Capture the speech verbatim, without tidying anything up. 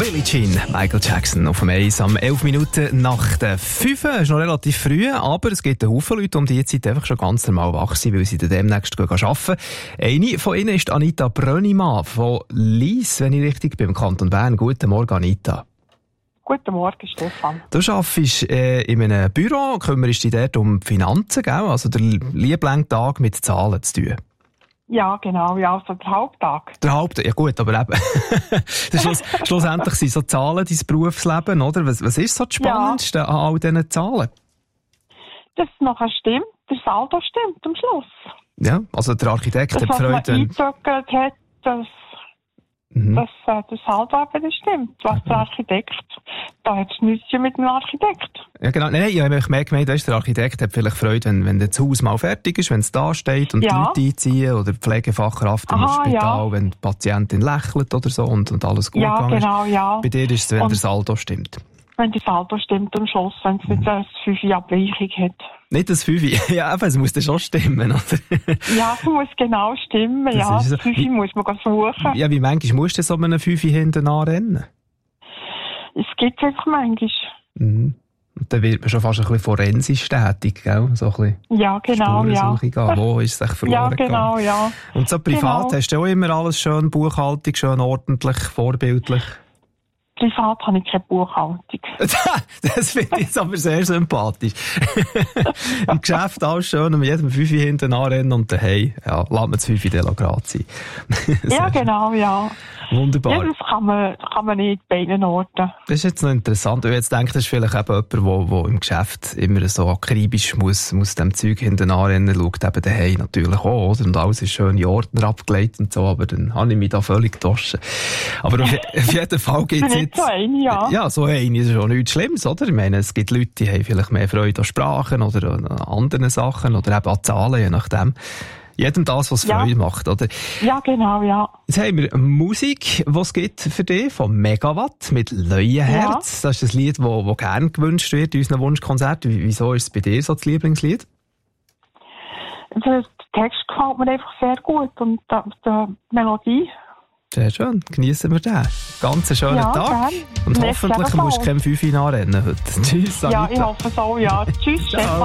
Billie Jean, Michael Jackson auf dem Eis am elf Minuten nach der fünf. Es ist noch relativ früh, aber es gibt einen Haufen Leute um die Zeit einfach schon ganz normal wach sind, weil sie dann demnächst arbeiten. Eine von ihnen ist Anita Brönnimann von Lyss, wenn ich richtig bin, im Kanton Bern. Guten Morgen, Anita. Guten Morgen, Stefan. Du arbeitest äh, in einem Büro, kümmerst dich dort um die Finanzen, gell? Also der Lieblingstag mit Zahlen zu tun. Ja, genau, ja, also der Haupttag. Der Haupttag, ja gut, aber eben, Schluss, schlussendlich sind so Zahlen dein Berufsleben, oder? Was, was ist so das Spannendste ja. an all diesen Zahlen? Dass es nachher stimmt, der Saldo stimmt am Schluss. Ja, also der Architekt das, hat Freude, wenn... Das, was man eingezogen hat, dass, mhm. dass äh, der Saldo eben stimmt. Was der Architekt, da hat es nichts mit dem Architekt. Ja, genau. Nein, ich habe mehr gemeint, weißt, der Architekt hat vielleicht Freude, wenn, wenn das Haus mal fertig ist, wenn es da steht und ja. die Leute einziehen oder die Pflegefachkraft im Aha, Spital, ja. wenn die Patientin lächelt oder so und, und alles gut ja, gegangen genau, ist. Ja. Bei dir ist es, wenn und der Saldo stimmt. Wenn der Saldo stimmt am Schluss, wenn es nicht eine fünf Abweichung hat. Nicht das fünf, ja, aber es muss dann schon stimmen, oder? Ja, es muss genau stimmen, das ja. Das so. fünf muss man suchen. Ja, wie manchmal musst du so einem fünf hinten anrennen? Es gibt es einfach manchmal. Mhm. Und dann wird man schon fast ein bisschen forensisch tätig, gell? So ein bisschen ja, genau, ja. Gehen. Wo ist es verloren Ja, genau, gegangen? ja. Und so privat genau. hast du auch immer alles schön Buchhaltung, schön ordentlich, vorbildlich? Privat habe ich keine Buchhaltung. Das finde ich jetzt aber sehr sympathisch. Im Geschäft alles schön, mit jedem Fünfi hinten anrennen und daheim, ja, lässt man das Fünfi gerade sein. Ja, genau, ja. Wunderbar. Ja, das kann man, kann man nicht bei beiden Orten. Das ist jetzt noch interessant. Ich jetzt denke, das ist vielleicht eben jemand, der, der im Geschäft immer so akribisch muss, muss dem Zeug hinten anrennen, schaut eben daheim natürlich auch, oder? Und alles ist schön in Ordner abgelegt und so, aber dann habe ich mich da völlig gedroschen. Aber auf, auf jeden Fall gibt es jetzt... so eine, ja. Ja, so eine ist schon nichts Schlimmes, oder? Ich meine, es gibt Leute, die haben vielleicht mehr Freude an Sprachen oder an anderen Sachen oder eben an Zahlen, je nachdem. Jedem das, was ja. Freude macht, oder? Ja, genau, ja. Jetzt haben wir Musik, die es gibt für dich, von Megawatt mit Leuenherz. Ja. Das ist das Lied, das gerne gewünscht wird in unseren Wunschkonzerten. Wieso ist es bei dir so das Lieblingslied? Der Text gefällt mir einfach sehr gut und die Melodie. Sehr schön, genießen wir den. Ganz einen schönen ja, Tag. Gern. Und hoffentlich musst du kein Fünfi anrennen heute. Tschüss, Anita. Ja, ich hoffe es auch, ja. Tschüss, Stefan.